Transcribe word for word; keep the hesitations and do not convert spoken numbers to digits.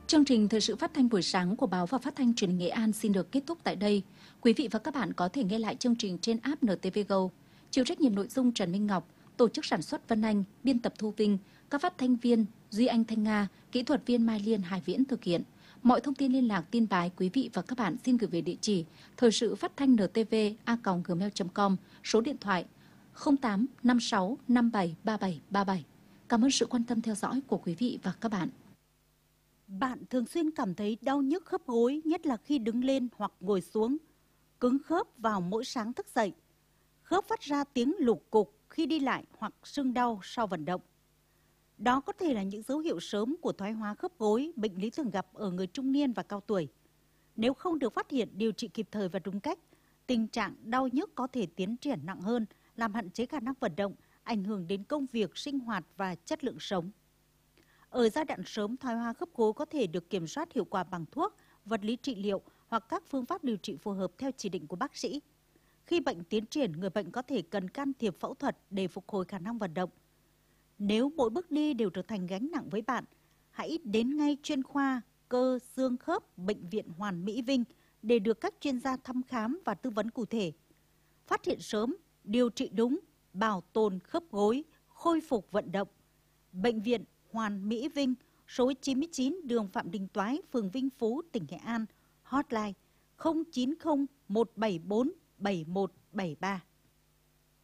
Chương trình thời sự phát thanh buổi sáng của Báo và Phát thanh Truyền hình Nghệ An xin được kết thúc tại đây. Quý vị và các bạn có thể nghe lại chương trình trên app en tê vê Go. Chịu trách nhiệm nội dung Trần Minh Ngọc, tổ chức sản xuất Vân Anh, biên tập Thu Vinh, các phát thanh viên Duy Anh Thanh Nga, kỹ thuật viên Mai Liên Hải Viễn thực hiện. Mọi thông tin liên lạc tin bài quý vị và các bạn xin gửi về địa chỉ thời sự phát thanh en tê vê a còng gmail chấm com, số điện thoại không tám năm sáu năm bảy ba bảy ba bảy. Cảm ơn sự quan tâm theo dõi của quý vị và các bạn. Bạn thường xuyên cảm thấy đau nhức khớp gối, nhất là khi đứng lên hoặc ngồi xuống, cứng khớp vào mỗi sáng thức dậy, khớp phát ra tiếng lục cục khi đi lại hoặc sưng đau sau vận động. Đó có thể là những dấu hiệu sớm của thoái hóa khớp gối, bệnh lý thường gặp ở người trung niên và cao tuổi. Nếu không được phát hiện, điều trị kịp thời và đúng cách, tình trạng đau nhức có thể tiến triển nặng hơn, làm hạn chế khả năng vận động, ảnh hưởng đến công việc, sinh hoạt và chất lượng sống. Ở giai đoạn sớm, thoái hóa khớp gối có thể được kiểm soát hiệu quả bằng thuốc, vật lý trị liệu hoặc các phương pháp điều trị phù hợp theo chỉ định của bác sĩ. Khi bệnh tiến triển, người bệnh có thể cần can thiệp phẫu thuật để phục hồi khả năng vận động. Nếu mỗi bước đi đều trở thành gánh nặng với bạn, hãy đến ngay chuyên khoa cơ xương khớp Bệnh viện Hoàn Mỹ Vinh để được các chuyên gia thăm khám và tư vấn cụ thể. Phát hiện sớm, điều trị đúng, bảo tồn khớp gối, khôi phục vận động. Bệnh viện Hoàn Mỹ Vinh, số chín mươi chín đường Phạm Đình Toái, phường Vinh Phú, tỉnh Nghệ An, hotline không chín không một bảy bốn bảy một bảy ba.